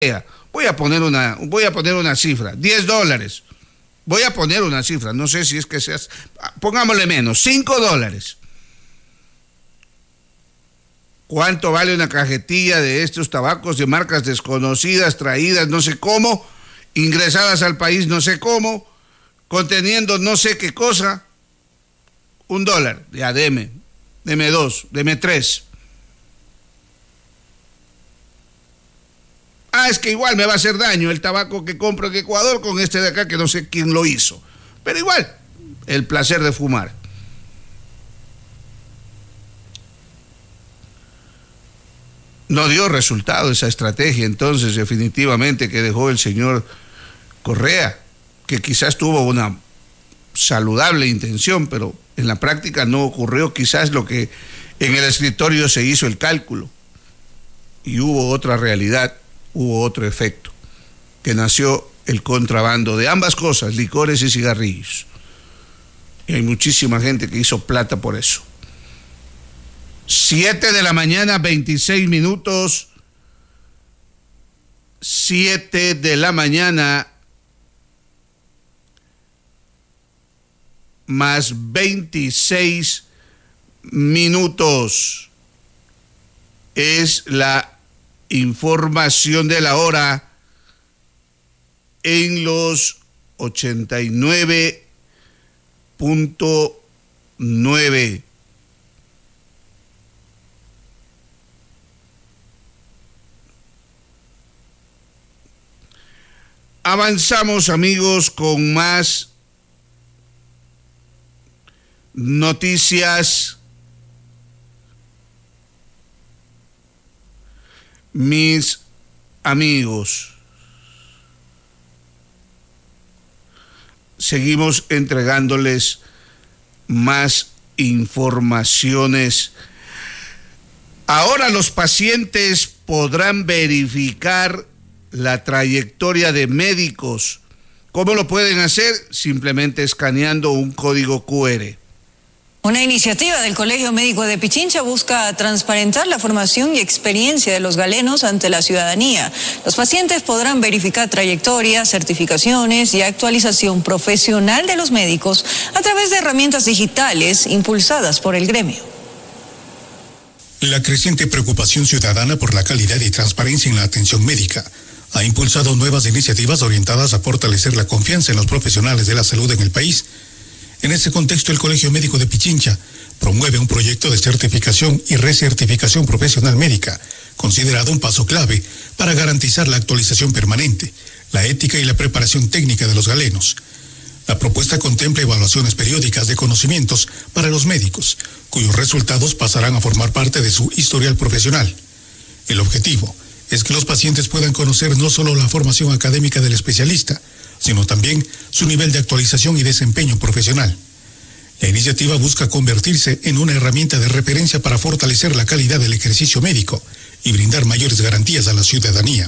Voy a poner una cifra, $10. Voy a poner una cifra, no sé si es que seas, pongámosle menos, $5. ¿Cuánto vale una cajetilla de estos tabacos de marcas desconocidas, traídas no sé cómo, ingresadas al país no sé cómo, conteniendo no sé qué cosa? $1. Ya, deme 2, deme 3. Es que igual me va a hacer daño el tabaco que compro en Ecuador con este de acá que no sé quién lo hizo. Pero igual, el placer de fumar. No dio resultado esa estrategia, entonces, definitivamente, que dejó el señor Correa, que quizás tuvo una saludable intención, pero en la práctica no ocurrió quizás lo que en el escritorio se hizo el cálculo. Y hubo otra realidad, hubo otro efecto, que nació el contrabando de ambas cosas, licores y cigarrillos. Y hay muchísima gente que hizo plata por eso. 7 de la mañana, 26 minutos. 7 de la mañana, más 26 minutos. Es la información de la hora en los 89.9. Avanzamos, amigos, con más noticias. Mis amigos, seguimos entregándoles más informaciones. Ahora los pacientes podrán verificar la trayectoria de médicos. ¿Cómo lo pueden hacer? Simplemente escaneando un código QR. Una iniciativa del Colegio Médico de Pichincha busca transparentar la formación y experiencia de los galenos ante la ciudadanía. Los pacientes podrán verificar trayectorias, certificaciones y actualización profesional de los médicos a través de herramientas digitales impulsadas por el gremio. La creciente preocupación ciudadana por la calidad y transparencia en la atención médica ha impulsado nuevas iniciativas orientadas a fortalecer la confianza en los profesionales de la salud en el país. En ese contexto, el Colegio Médico de Pichincha promueve un proyecto de certificación y recertificación profesional médica, considerado un paso clave para garantizar la actualización permanente, la ética y la preparación técnica de los galenos. La propuesta contempla evaluaciones periódicas de conocimientos para los médicos, cuyos resultados pasarán a formar parte de su historial profesional. El objetivo es que los pacientes puedan conocer no solo la formación académica del especialista, sino también su nivel de actualización y desempeño profesional. La iniciativa busca convertirse en una herramienta de referencia para fortalecer la calidad del ejercicio médico y brindar mayores garantías a la ciudadanía.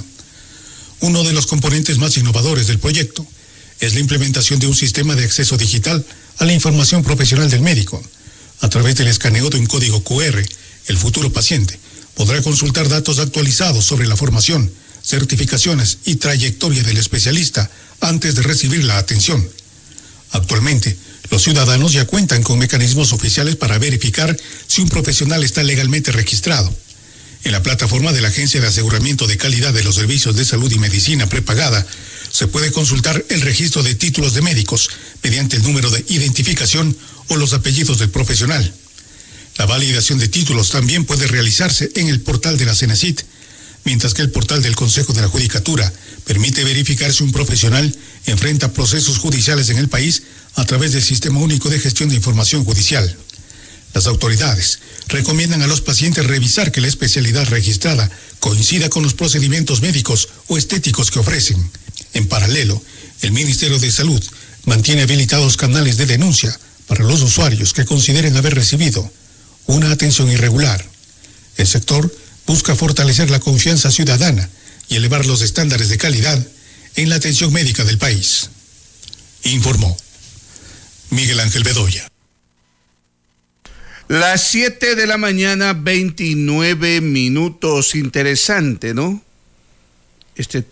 Uno de los componentes más innovadores del proyecto es la implementación de un sistema de acceso digital a la información profesional del médico. A través del escaneo de un código QR, el futuro paciente podrá consultar datos actualizados sobre la formación, certificaciones y trayectoria del especialista antes de recibir la atención. Actualmente, los ciudadanos ya cuentan con mecanismos oficiales para verificar si un profesional está legalmente registrado. En la plataforma de la Agencia de Aseguramiento de Calidad de los Servicios de Salud y Medicina Prepagada, se puede consultar el registro de títulos de médicos mediante el número de identificación o los apellidos del profesional. La validación de títulos también puede realizarse en el portal de la Cenecit, mientras que el portal del Consejo de la Judicatura permite verificar si un profesional enfrenta procesos judiciales en el país a través del Sistema Único de Gestión de Información Judicial. Las autoridades recomiendan a los pacientes revisar que la especialidad registrada coincida con los procedimientos médicos o estéticos que ofrecen. En paralelo, el Ministerio de Salud mantiene habilitados canales de denuncia para los usuarios que consideren haber recibido una atención irregular. El sector busca fortalecer la confianza ciudadana y elevar los estándares de calidad en la atención médica del país. Informó Miguel Ángel Bedoya. Las 7 de la mañana, 29 minutos. Interesante, ¿no? este